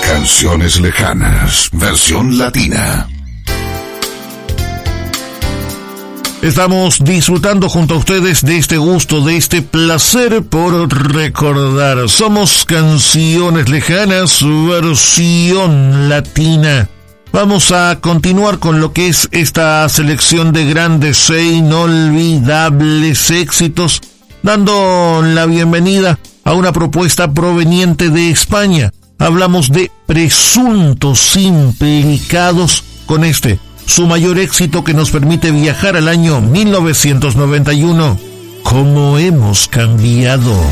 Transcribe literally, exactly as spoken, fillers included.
Canciones lejanas, versión latina. Estamos disfrutando junto a ustedes de este gusto, de este placer por recordar. Somos Canciones Lejanas, versión latina. Vamos a continuar con lo que es esta selección de grandes e inolvidables éxitos, dando la bienvenida a una propuesta proveniente de España. Hablamos de Presuntos Implicados con este, su mayor éxito que nos permite viajar al año mil novecientos noventa y uno. ¿Cómo hemos cambiado?